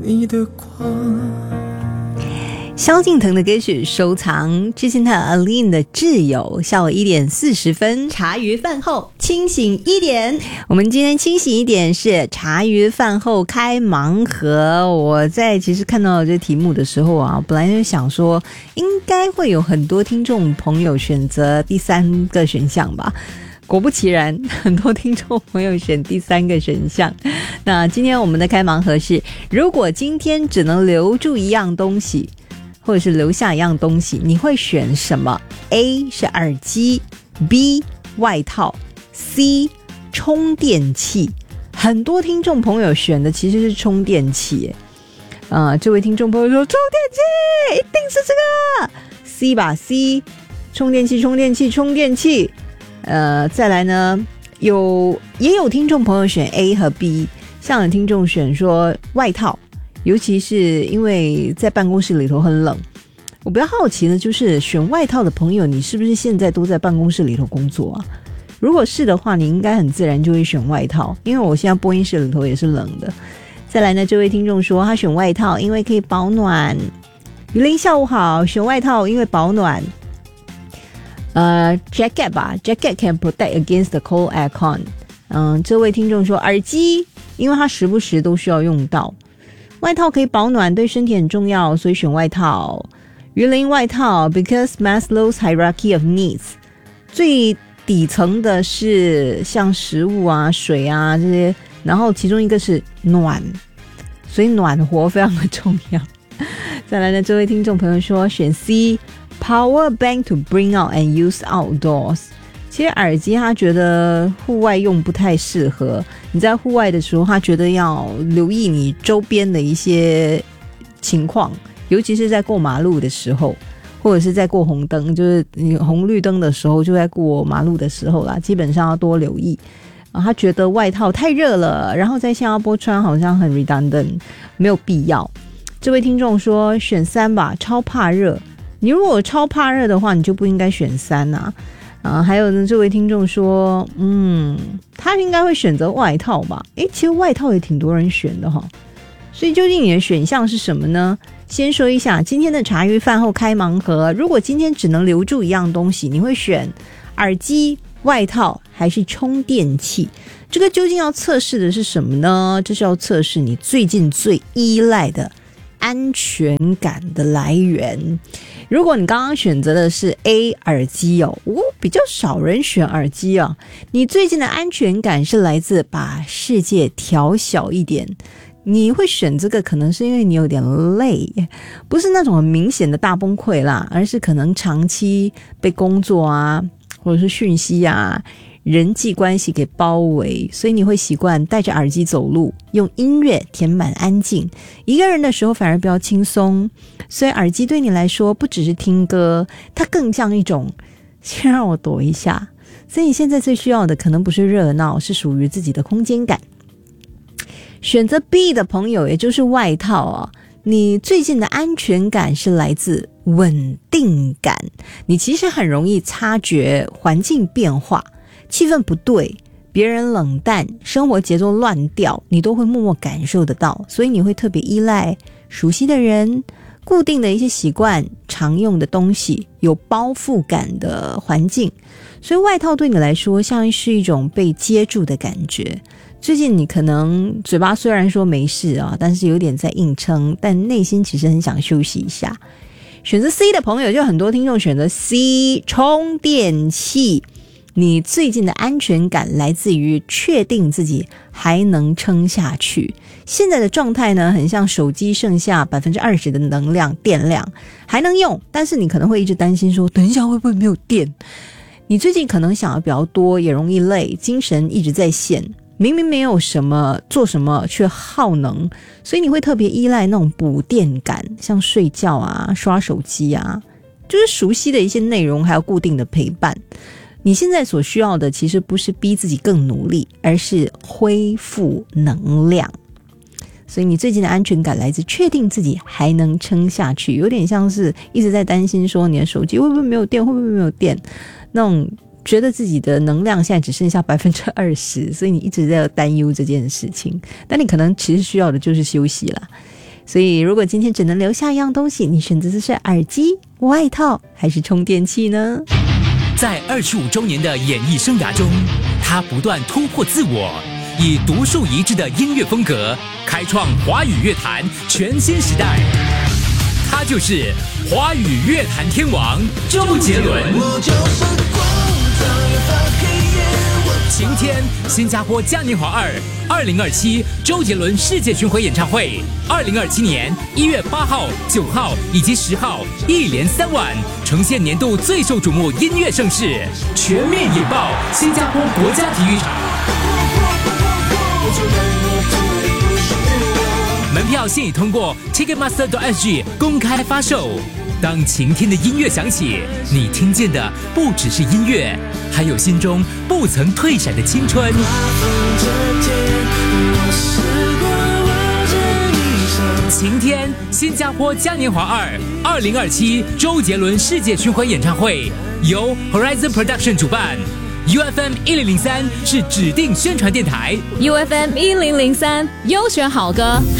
你的光。 萧敬腾的歌曲收藏，之前他有 Aline 的挚友，下午1点40分，茶余饭后清醒一点。我们今天清醒一点是茶余饭后开盲盒。我在其实看到这题目的时候啊，本来就想说应该会有很多听众朋友选择第3个选项吧，果不其然，很多听众朋友选第3个选项。那今天我们的开盲盒是，如果今天只能留住一样东西，或者是留下一样东西，你会选什么？ A 是耳机， B 外套， C 充电器。很多听众朋友选的其实是充电器。这位听众朋友说充电器一定是这个 C 吧， C 充电器。再来呢，也有听众朋友选 A 和 B， 像有听众选说外套，尤其是因为在办公室里头很冷。我比较好奇的就是选外套的朋友，你是不是现在都在办公室里头工作啊？如果是的话，你应该很自然就会选外套，因为我现在播音室里头也是冷的。再来呢，这位听众说他选外套因为可以保暖。于林下午好，选外套因为保暖。jacket 吧， jacket can protect against the cold aircon。这位听众说耳机，因为他时不时都需要用到。外套可以保暖，对身体很重要，所以选外套。鱼鳞外套 because Maslow's hierarchy of needs， 最底层的是像食物啊、水啊这些，然后其中一个是暖，所以暖和非常的重要。再来呢，这位听众朋友说选 C power bank to bring out and use outdoors。其实耳机他觉得户外用不太适合，你在户外的时候他觉得要留意你周边的一些情况，尤其是在过马路的时候，或者是在过红灯，就是你红绿灯的时候，就在过马路的时候啦，基本上要多留意。他觉得外套太热了，然后在新加坡穿好像很 redundant， 没有必要。这位听众说选3吧，超怕热。你如果超怕热的话，你就不应该选3啊。还有呢，这位听众说他应该会选择外套吧。其实外套也挺多人选的哈。所以究竟你的选项是什么呢？先说一下今天的茶余饭后开盲盒，如果今天只能留住一样东西，你会选耳机、外套还是充电器？这个究竟要测试的是什么呢？这是要测试你最近最依赖的安全感的来源。如果你刚刚选择的是 A 耳机比较少人选耳机啊。你最近的安全感是来自把世界调小一点。你会选这个可能是因为你有点累，不是那种很明显的大崩溃啦，而是可能长期被工作啊或者是讯息啊人际关系给包围，所以你会习惯戴着耳机走路，用音乐填满安静。一个人的时候反而比较轻松，所以耳机对你来说不只是听歌，它更像一种先让我躲一下。所以你现在最需要的可能不是热闹，是属于自己的空间感。选择 B 的朋友，也就是外套啊，你最近的安全感是来自稳定感。你其实很容易察觉环境变化，气氛不对，别人冷淡，生活节奏乱掉，你都会默默感受得到，所以你会特别依赖熟悉的人，固定的一些习惯，常用的东西，有包覆感的环境。所以外套对你来说像是一种被接住的感觉。最近你可能嘴巴虽然说没事啊，但是有点在硬撑，但内心其实很想休息一下。选择 C 的朋友，就很多听众选择 C 充电器。你最近的安全感来自于确定自己还能撑下去。现在的状态呢，很像手机剩下 20% 的能量电量还能用，但是你可能会一直担心说等一下会不会没有电。你最近可能想的比较多，也容易累，精神一直在线，明明没有什么做什么却耗能，所以你会特别依赖那种补电感，像睡觉啊、刷手机啊，就是熟悉的一些内容，还有固定的陪伴。你现在所需要的其实不是逼自己更努力，而是恢复能量。所以你最近的安全感来自确定自己还能撑下去，有点像是一直在担心说你的手机会不会没有电，会不会没有电，那种觉得自己的能量现在只剩下 20%， 所以你一直在担忧这件事情。但你可能其实需要的就是休息啦。 所以如果今天只能留下一样东西，你选择的是耳机、外套还是充电器呢？ 在25周年的演艺生涯中，他不断突破自我，以独树一帜的音乐风格开创华语乐坛全新时代。他就是华语乐坛天王周杰伦。晴天新加坡嘉年华2027周杰伦世界巡回演唱会，2027年1月8号、9号以及10号一连3晚，呈现年度最受瞩目音乐盛事，全面引爆新加坡国家体育场。门票现已通过 Ticketmaster.sg 公开发售。当晴天的音乐响起，你听见的不只是音乐，还有心中不曾退闪的青春。晴天新加坡嘉年华2027周杰伦世界巡回演唱会由 Horizon Production 主办。UFM 1003是指定宣传电台。 UFM 1003优选好歌。